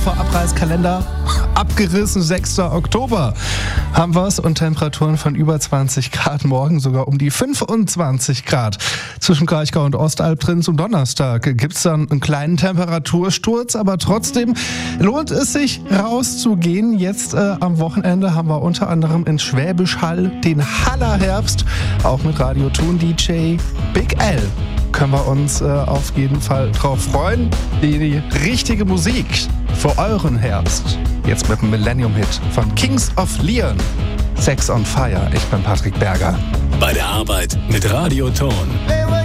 Vor Abreißkalender abgerissen, 6. Oktober haben wir es und Temperaturen von über 20 Grad, morgen sogar um die 25 Grad. Zwischen Kraichgau und Ostalb drin zum Donnerstag gibt es dann einen kleinen Temperatursturz, aber trotzdem lohnt es sich rauszugehen. Jetzt am Wochenende haben wir unter anderem in Schwäbisch Hall den Hallerherbst, auch mit Radio Thun DJ Big L. Können wir uns auf jeden Fall drauf freuen. Die richtige Musik für euren Herbst. Jetzt mit dem Millennium-Hit von Kings of Leon. Sex on Fire. Ich bin Patrick Berger. Bei der Arbeit mit Radio Thun.